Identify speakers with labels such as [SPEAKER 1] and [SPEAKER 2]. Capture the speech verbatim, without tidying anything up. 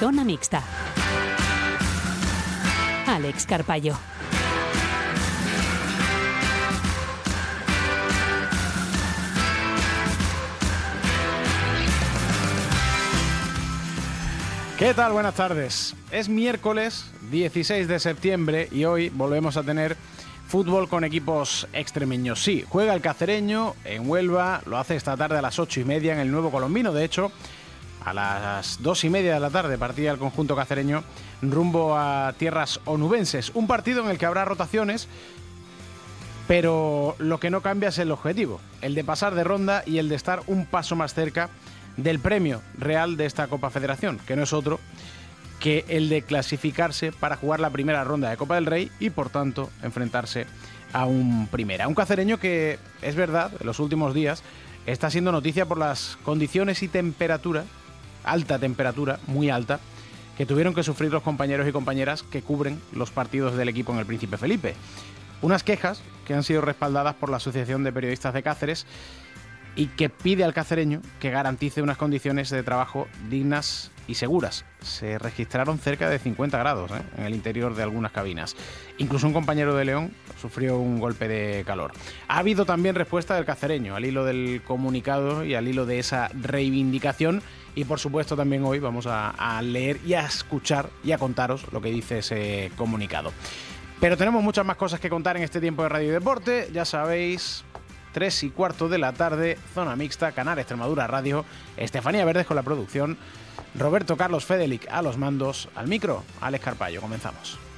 [SPEAKER 1] Zona Mixta. Alex Carpallo.
[SPEAKER 2] ¿Qué tal? Buenas tardes. Es miércoles dieciséis de septiembre y hoy volvemos a tener fútbol con equipos extremeños. Sí, juega el Cacereño en Huelva, lo hace esta tarde a las ocho y media en el Nuevo Colombino. De hecho, a las dos y media de la tarde partía el conjunto cacereño rumbo a tierras onubenses. Un partido en el que habrá rotaciones, pero lo que no cambia es el objetivo, el de pasar de ronda y el de estar un paso más cerca del premio real de esta Copa Federación, que no es otro que el de clasificarse para jugar la primera ronda de Copa del Rey y, por tanto, enfrentarse a un primera. Un cacereño que, es verdad, en los últimos días está siendo noticia por las condiciones y temperatura, alta temperatura, muy alta, que tuvieron que sufrir los compañeros y compañeras que cubren los partidos del equipo en el Príncipe Felipe. Unas quejas que han sido respaldadas por la Asociación de Periodistas de Cáceres y que pide al cacereño que garantice unas condiciones de trabajo dignas y seguras. Se registraron cerca de cincuenta grados ¿eh? en el interior de algunas cabinas. Incluso un compañero de León sufrió un golpe de calor. Ha habido también respuesta del cacereño al hilo del comunicado y al hilo de esa reivindicación, y por supuesto también hoy vamos a, a leer y a escuchar y a contaros lo que dice ese comunicado. Pero tenemos muchas más cosas que contar en este tiempo de Radio y Deporte, ya sabéis. Tres y cuarto de la tarde, Zona Mixta, Canal Extremadura Radio, Estefanía Verdes con la producción, Roberto Carlos Fedelic a los mandos, al micro, Alex Carpallo. Comenzamos.